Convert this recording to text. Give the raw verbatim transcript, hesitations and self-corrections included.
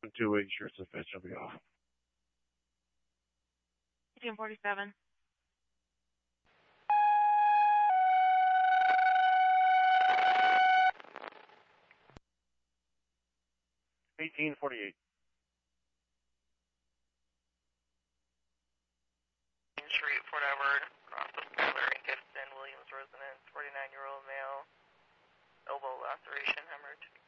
in two weeks, your suspension will be off. June forty-seven. eighteen forty-eight. Street, Fort Edward, cross of Skyler and Gibson, Williams residence, forty-nine-year-old male, elbow laceration, hemorrhage.